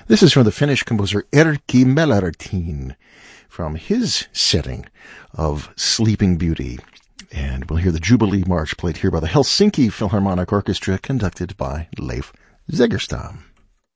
This is from the Finnish composer Erkki Melartin from his setting of Sleeping Beauty. And we'll hear the Jubilee March played here by the Helsinki Philharmonic Orchestra, conducted by Leif Segerstam.